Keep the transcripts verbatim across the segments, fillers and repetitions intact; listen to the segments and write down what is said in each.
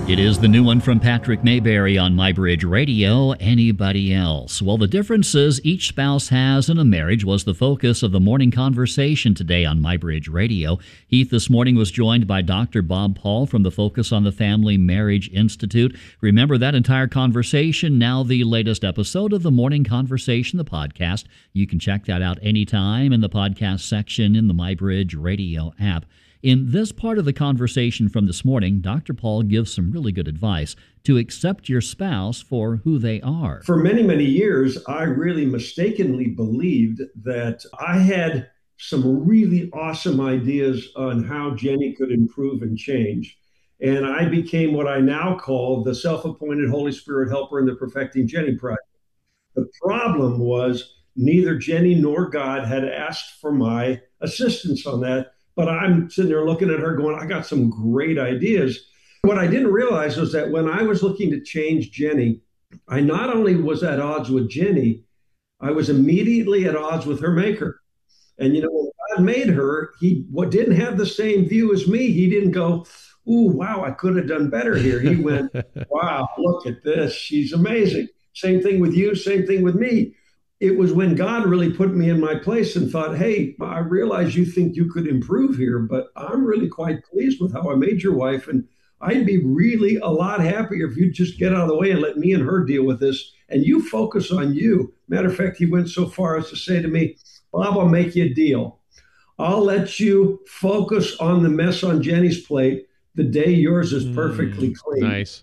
It is the new one from Patrick Mayberry on MyBridge Radio. Anybody else? Well, the differences each spouse has in a marriage was the focus of the morning conversation today on MyBridge Radio. Heath this morning was joined by Doctor Bob Paul from the Focus on the Family Marriage Institute. Remember that entire conversation, now the latest episode of the Morning Conversation, the podcast. You can check that out anytime in the podcast section in the MyBridge Radio app. In this part of the conversation from this morning, Doctor Paul gives some really good advice to accept your spouse for who they are. For many, many years, I really mistakenly believed that I had some really awesome ideas on how Jenny could improve and change. And I became what I now call the self-appointed Holy Spirit helper in the Perfecting Jenny Project. The problem was neither Jenny nor God had asked for my assistance on that. But I'm sitting there looking at her going, I got some great ideas. What I didn't realize was that when I was looking to change Jenny, I not only was at odds with Jenny, I was immediately at odds with her maker. And, you know, when God made her, he what didn't have the same view as me. He didn't go, ooh, wow, I could have done better here. He went, wow, look at this. She's amazing. Same thing with you. Same thing with me. It was when God really put me in my place and thought, hey, I realize you think you could improve here, but I'm really quite pleased with how I made your wife. And I'd be really a lot happier if you'd just get out of the way and let me and her deal with this. And you focus on you. Matter of fact, he went so far as to say to me, Bob, I'll make you a deal. I'll let you focus on the mess on Jenny's plate the day yours is perfectly mm, clean. Nice.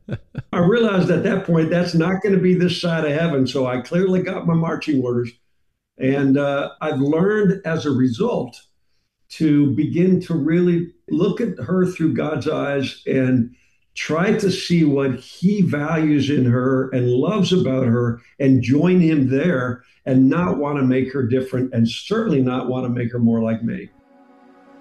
I realized at that point that's not going to be this side of heaven. So I clearly got my marching orders. And uh, I've learned as a result to begin to really look at her through God's eyes and try to see what he values in her and loves about her and join him there and not want to make her different and certainly not want to make her more like me.